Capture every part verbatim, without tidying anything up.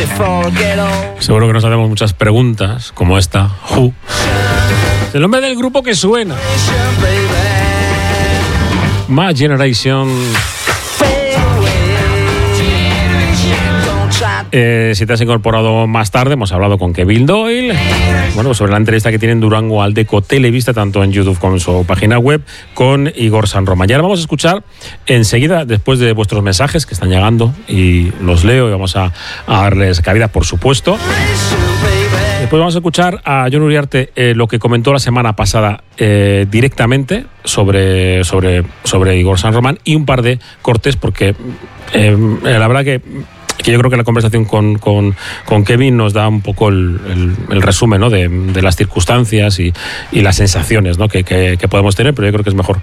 Seguro que nos hacemos muchas preguntas, como esta. Who. El nombre del grupo que suena. My Generation. Eh, si te has incorporado más tarde, hemos hablado con Kevin Doyle, bueno, sobre la entrevista que tienen Durango Aldeco Televista, tanto en YouTube como en su página web, con Igor San Román. Y ahora vamos a escuchar enseguida, después de vuestros mensajes que están llegando, y los leo y vamos a, a darles cabida, por supuesto. Después vamos a escuchar a Jon Uriarte eh, lo que comentó la semana pasada eh, directamente sobre, sobre, sobre Igor San Román, y un par de cortes, porque eh, la verdad que que yo creo que la conversación con, con, con Kevin nos da un poco el, el, el resumen, ¿no? de, de las circunstancias y, y las sensaciones, ¿no? que, que, que podemos tener, pero yo creo que es mejor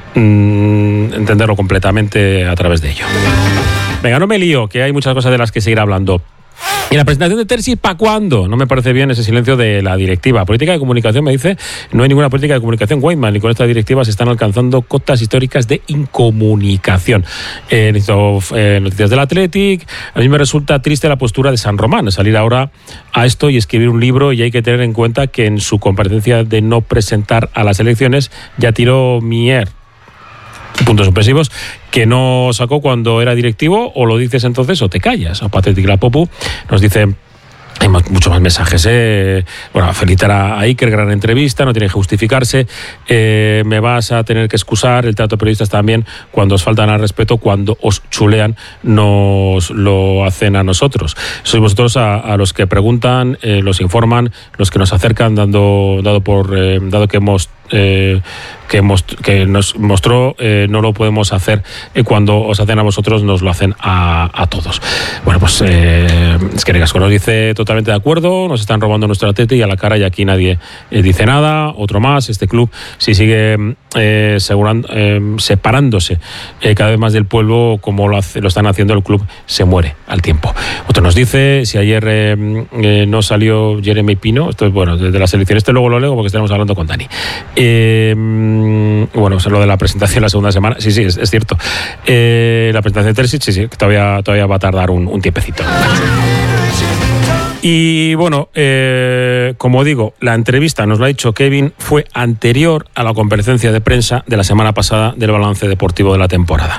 mmm, entenderlo completamente a través de ello. Venga, no me lío, que hay muchas cosas de las que seguir hablando. ¿Y la presentación de Terzi para cuándo? No me parece bien ese silencio de la directiva. Política de comunicación, me dice, no hay ninguna política de comunicación, Weidman, y con esta directiva se están alcanzando cotas históricas de incomunicación. Eh, necesito eh, noticias del Athletic. A mí me resulta triste la postura de San Román, salir ahora a esto y escribir un libro, y hay que tener en cuenta que en su comparecencia de no presentar a las elecciones ya tiró Mier. Puntos supresivos que no sacó cuando era directivo, o lo dices entonces o te callas. O Patrick Lapopu nos dice, hay más, muchos más mensajes, ¿eh? Bueno, felicitar a Iker, gran entrevista, no tiene que justificarse. Eh, me vas a tener que excusar, el trato de periodistas también, cuando os faltan al respeto, cuando os chulean, nos lo hacen a nosotros. Sois vosotros a, a los que preguntan, eh, los informan, los que nos acercan, dando, dado, por, eh, dado que hemos Eh, que, most- que nos mostró, eh, no lo podemos hacer, eh, cuando os hacen a vosotros nos lo hacen a, a todos. Bueno, pues eh, es que Negasco nos dice totalmente de acuerdo, nos están robando nuestro atleta y a la cara, y aquí nadie eh, dice nada. Otro más, este club si sigue eh, segurando, eh, separándose eh, cada vez más del pueblo como lo, hace, lo están haciendo, el club se muere al tiempo. Otro nos dice, si ayer eh, eh, no salió Jeremy Pino, esto es bueno, desde las elecciones, este luego lo leo porque estaremos hablando con Dani. Eh, bueno, lo de la presentación la segunda semana, sí, sí, es, es cierto. Eh, la presentación de Terzi, sí, sí, que todavía, todavía va a tardar un, un tiempecito. Y bueno, eh, como digo, la entrevista, nos lo ha dicho Kevin, fue anterior a la comparecencia de prensa de la semana pasada del balance deportivo de la temporada.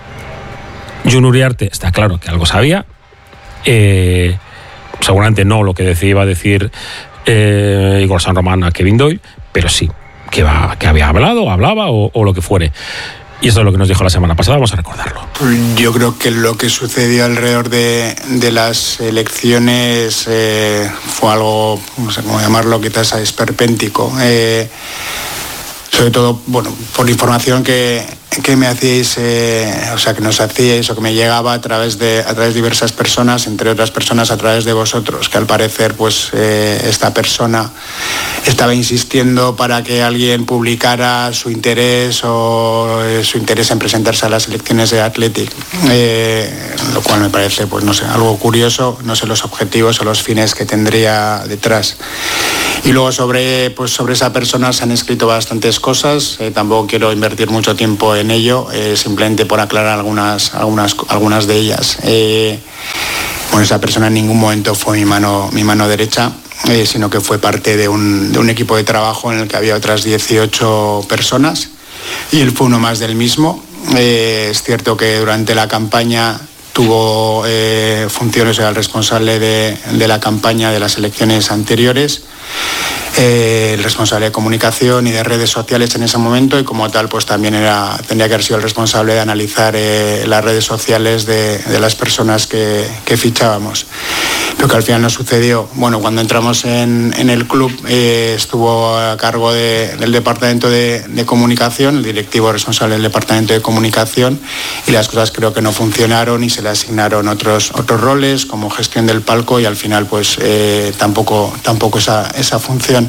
Jon Uriarte está claro que algo sabía, eh, seguramente no lo que decía, iba a decir eh, Igor San Román a Kevin Doyle, pero sí que, va, que había hablado, hablaba o, o lo que fuere. Y eso es lo que nos dijo la semana pasada, vamos a recordarlo. Yo creo que lo que sucedió alrededor de, de las elecciones eh, fue algo, no sé cómo llamarlo, quizás esperpéntico. Eh, sobre todo, bueno, por información que, que me hacíais, eh, o sea, que nos hacíais o que me llegaba a través de a través de diversas personas, entre otras personas a través de vosotros, que al parecer, pues, eh, esta persona estaba insistiendo para que alguien publicara su interés o eh, su interés en presentarse a las elecciones de Athletic, eh, lo cual me parece, pues, no sé, algo curioso, no sé los objetivos o los fines que tendría detrás. Y luego sobre, pues, sobre esa persona se han escrito bastantes cosas, eh, tampoco quiero invertir mucho tiempo en ello, eh, simplemente por aclarar algunas, algunas, algunas de ellas. Eh, bueno, esa persona en ningún momento fue mi mano, mi mano derecha, eh, sino que fue parte de un, de un equipo de trabajo en el que había otras dieciocho personas, y él fue uno más del mismo. Eh, es cierto que durante la campaña tuvo eh, funciones, era el responsable de, de la campaña de las elecciones anteriores, eh, el responsable de comunicación y de redes sociales en ese momento, y como tal, pues también era, tendría que haber sido el responsable de analizar eh, las redes sociales de, de las personas que, que fichábamos. Pero que al final no sucedió. Bueno, cuando entramos en, en el club, eh, estuvo a cargo de, del departamento de, de comunicación, el directivo responsable del departamento de comunicación, y las cosas creo que no funcionaron y se le asignaron otros, otros roles, como gestión del palco, y al final, pues, eh, tampoco, tampoco esa, esa función.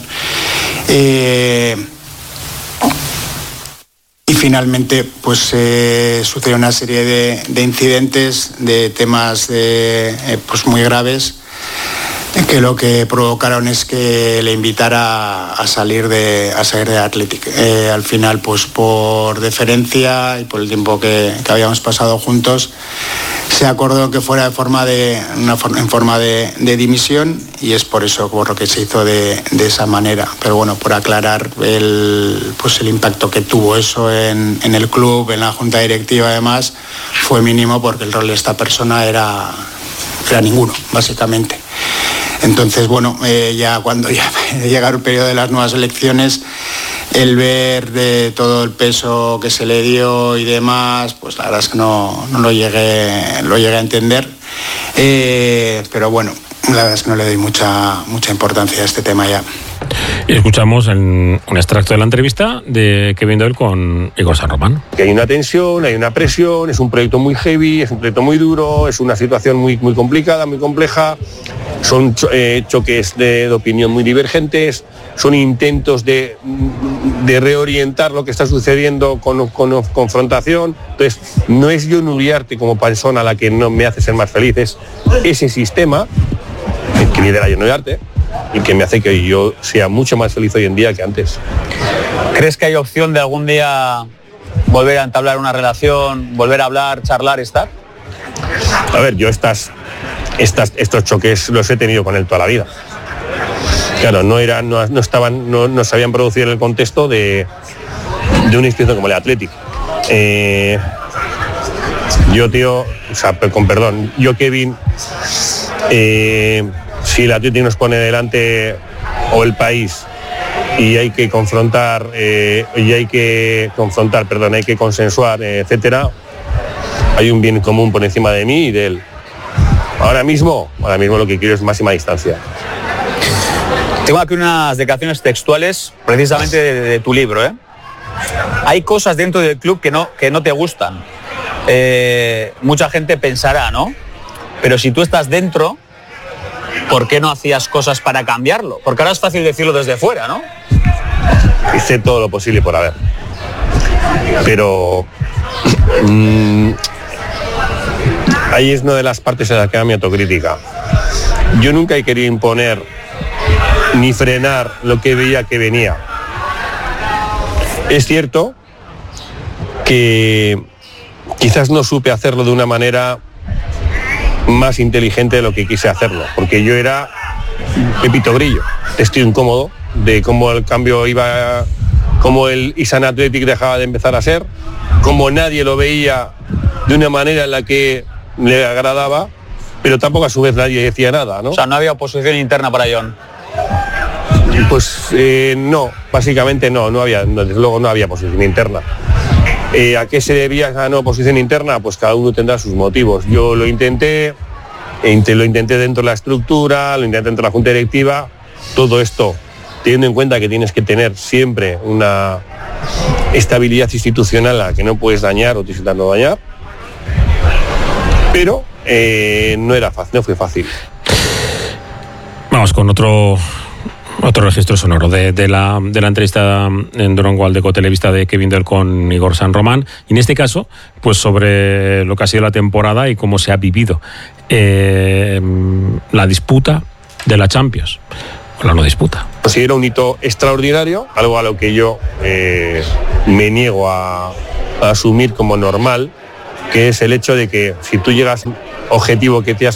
Eh, y finalmente, pues, eh, sucedió una serie de, de incidentes, de temas de, eh, pues, muy graves, que lo que provocaron es que le invitara a salir de, a salir de Athletic. Eh, al final, pues, por deferencia y por el tiempo que, que habíamos pasado juntos, se acordó que fuera de forma de, una, en forma de, de dimisión, y es por eso por lo que se hizo de, de esa manera. Pero bueno, por aclarar el, pues el impacto que tuvo eso en, en el club, en la junta directiva además, fue mínimo, porque el rol de esta persona era, era ninguno, básicamente. Entonces, bueno, eh, ya cuando ya llega el periodo de las nuevas elecciones, el ver de todo el peso que se le dio y demás, pues la verdad es que no, no lo llegué, lo llegué a entender. Eh, pero bueno, la verdad es que no le doy mucha, mucha importancia a este tema ya. Y escuchamos en un extracto de la entrevista de Kevin Doyle con Igor San Román. Que hay una tensión, hay una presión, es un proyecto muy heavy, es un proyecto muy duro, es una situación muy, muy complicada, muy compleja, son cho- eh, choques de, de opinión muy divergentes, son intentos de, de reorientar lo que está sucediendo con, con confrontación. Entonces, no es Jon Uriarte como persona la que no me hace ser más feliz, es ese sistema el que lidera Jon Uriarte y que me hace que yo sea mucho más feliz hoy en día que antes. ¿Crees que hay opción de algún día volver a entablar una relación, volver a hablar, charlar, estar? A ver, yo estas, estas, estos choques los he tenido con él toda la vida. Claro, no eran, no, no estaban, no, no se habían producido en el contexto de, de una institución como el Athletic. Eh, yo, tío, o sea, con perdón, yo, Kevin, eh, si el Athletic nos pone delante, o el país, y hay que confrontar, eh, y hay que confrontar, perdón, hay que consensuar, eh, etcétera, hay un bien común por encima de mí y de él. Ahora mismo, ahora mismo lo que quiero es máxima distancia. Tengo aquí unas declaraciones textuales precisamente de, de tu libro, ¿eh? Hay cosas dentro del club que no, que no te gustan. Eh, mucha gente pensará, ¿no? Pero si tú estás dentro, ¿por qué no hacías cosas para cambiarlo? Porque ahora es fácil decirlo desde fuera, ¿no? Hice todo lo posible por haber. Pero mmm, ahí es una de las partes en la que da mi autocrítica. Yo nunca he querido imponer ni frenar lo que veía que venía. Es cierto que quizás no supe hacerlo de una manera más inteligente de lo que quise hacerlo, porque yo era Pepito Grillo. Estoy incómodo de cómo el cambio iba, cómo el Isan Athletic dejaba de empezar a ser, cómo nadie lo veía de una manera en la que le agradaba, pero tampoco a su vez nadie decía nada, ¿no? O sea, no había oposición interna para Jon. Pues eh, no, básicamente no, no había, no, desde luego no había posición interna. Eh, ¿A qué se debía esa no posición interna? Pues cada uno tendrá sus motivos. Yo lo intenté, lo intenté dentro de la estructura, lo intenté dentro de la junta directiva, todo esto teniendo en cuenta que tienes que tener siempre una estabilidad institucional a la que no puedes dañar o te intentas no dañar, pero eh, no era fácil, no fue fácil. Vamos con otro otro registro sonoro de, de, la, de la entrevista en Durango Aldeco Televista de Kevin Doyle con Igor San Román, y en este caso pues sobre lo que ha sido la temporada y cómo se ha vivido eh, la disputa de la Champions, o la no disputa. Considero un hito extraordinario, algo a lo que yo eh, me niego a, a asumir como normal, que es el hecho de que si tú llegas objetivo que te has